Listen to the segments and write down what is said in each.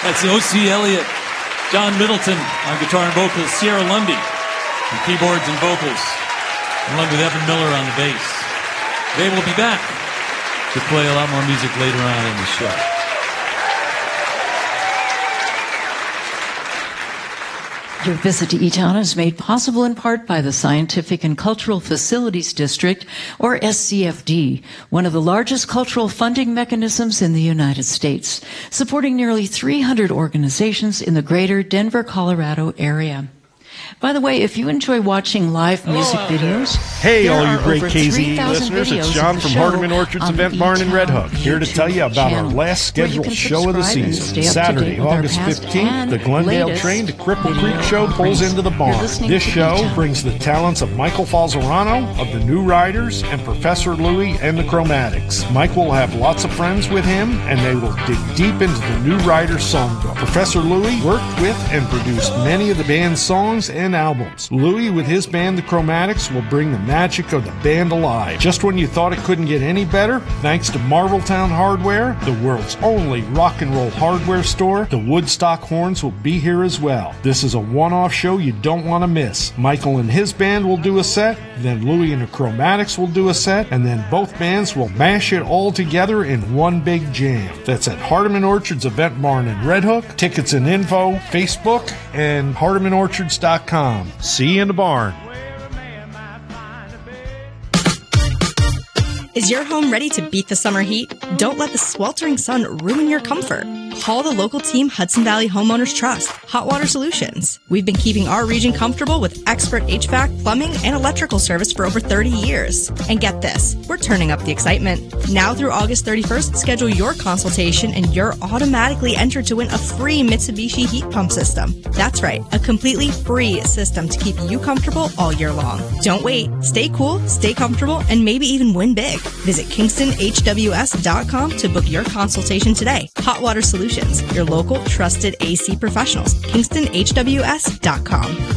That's O.C. Elliott, John Middleton on guitar and vocals, Sierra Lundy on keyboards and vocals, along with Evan Miller on the bass. They will be back to play a lot more music later on in the show. Your visit to E-Town is made possible in part by the Scientific and Cultural Facilities District, or SCFD, one of the largest cultural funding mechanisms in the United States, supporting nearly 300 organizations in the greater Denver, Colorado area. By the way, if you enjoy watching live music videos, hey, all you great KZE listeners, it's John from Hardeman Orchards Event Barn in Red Hook, here to tell you about our last scheduled show of the season. Saturday, August 15th, the Glendale Train to Cripple Creek Show pulls into the barn. This show brings the talents of Michael Falzerano of the New Riders and Professor Louie and the Chromatics. Mike will have lots of friends with him, and they will dig deep into the New Riders songbook. Professor Louie worked with and produced many of the band's songs and albums. Louie, with his band, the Chromatics, will bring the magic of the band alive. Just when you thought it couldn't get any better, thanks to Marveltown Hardware, the world's only rock and roll hardware store, the Woodstock Horns will be here as well. This is a one-off show you don't want to miss. Michael and his band will do a set, then Louie and the Chromatics will do a set, and then both bands will mash it all together in one big jam. That's at Hardeman Orchards Event Barn in Red Hook. Tickets and info, Facebook, and HardemanOrchards.com. See you in the barn. Is your home ready to beat the summer heat? Don't let the sweltering sun ruin your comfort. Call the local team Hudson Valley Homeowners Trust, Hot Water Solutions. We've been keeping our region comfortable with expert HVAC, plumbing, and electrical service for over 30 years. And get this, we're turning up the excitement. Now through August 31st, schedule your consultation and you're automatically entered to win a free Mitsubishi heat pump system. That's right, a completely free system to keep you comfortable all year long. Don't wait. Stay cool, stay comfortable, and maybe even win big. Visit KingstonHWS.com to book your consultation today. Hot Water Solutions, your local trusted AC professionals. KingstonHWS.com.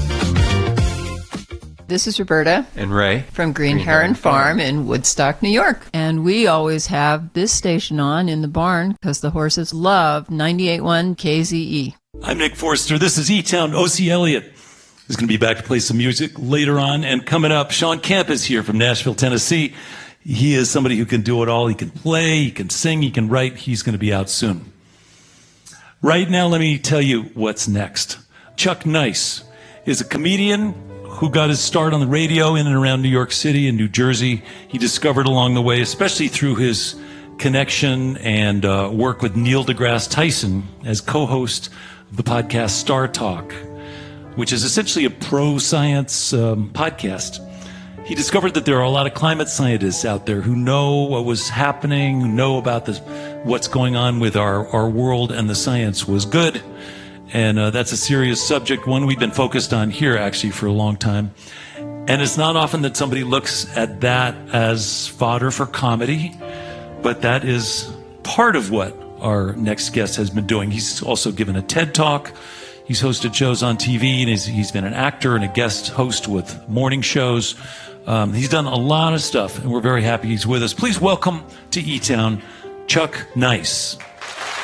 This is Roberta and Ray from Green Heron Farm in Woodstock, New York. And we always have this station on in the barn because the horses love 98.1 KZE. I'm Nick Forster. This is E-Town. O.C. Elliott is going to be back to play some music later on. And coming up, Sean Camp is here from Nashville, Tennessee. He is somebody who can do it all. He can play, he can sing, he can write. He's going to be out soon. Right now, let me tell you what's next. Chuck Nice is a comedian who got his start on the radio in and around New York City and New Jersey. He discovered along the way, especially through his connection and work with Neil deGrasse Tyson as co-host of the podcast Star Talk, which is essentially a pro-science podcast. He discovered that there are a lot of climate scientists out there who know what was happening, who know about what's going on with our world, and the science was good. And that's a serious subject, one we've been focused on here actually for a long time. And it's not often that somebody looks at that as fodder for comedy, but that is part of what our next guest has been doing. He's also given a TED Talk. He's hosted shows on TV, and he's been an actor and a guest host with morning shows. He's done a lot of stuff, and we're very happy he's with us. Please welcome to E-Town, Chuck Nice.